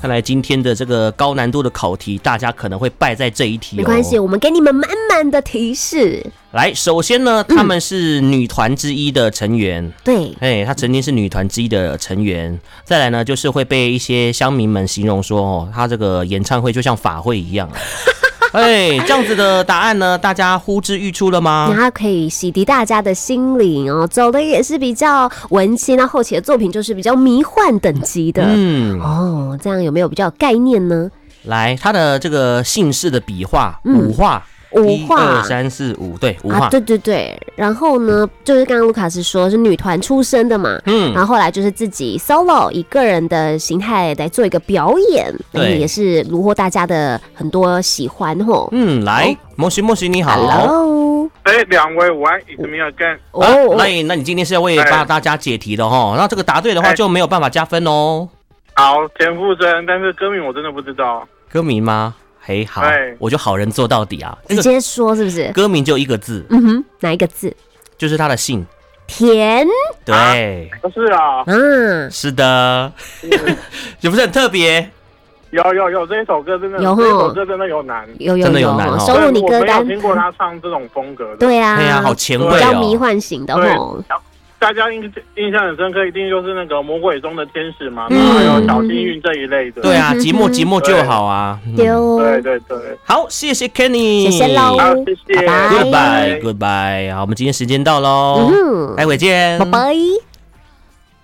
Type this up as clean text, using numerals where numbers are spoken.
看来今天的这个高难度的考题，大家可能会败在这一题。 没关系，我们给你们满满的提示。 来，首先呢，他们是女团之一的成员。 对， 他曾经是女团之一的成员。再来呢，就是会被一些乡民们形容说，他这个演唱会就像法会一样。这样子的答案呢，大家呼之欲出了吗？ 然后可以洗涤大家的心灵哦，走的也是比较文青，那后期的作品就是比较迷幻等级的。这样有没有比较有概念呢？ 来，他的这个姓氏的笔画五画。1、2、3、4、5，对，5画。 对。然后呢，就是刚刚卢卡斯说是女团出身的嘛，然后后来就是自己 solo 以个人的形态来做一个表演，对，也是虏获大家的很多喜欢吼。 来，莫西你好 ，Hello， 两位午安 ，It's me again。 那你今天是要为大家解题的哈，那这个答对的话就没有办法加分哦。 好，田馥甄，但是歌名我真的不知道。 歌名吗？好，我就好人做到底啊！ 直接说是不是？ 歌名就一个字， 哪一个字？ 就是他的姓田。 对， 是啊， 是的，也不是很特别。 有这一首歌真的， 有这一首歌真的有难， 真的有难哦。 收入你歌单， 我没有听过他唱这种风格的。 对啊， 好前卫哦， 比较迷幻型的吼。 大家印象很深刻，一定就是那个魔鬼中的天使嘛，然后还有小幸运这一类的。 对啊，寂寞就好啊。 对。 好，谢谢 Kenny， 谢谢喽， 好，谢谢 ，Goodbye。好，我们今天时间到喽，待会见， 拜拜。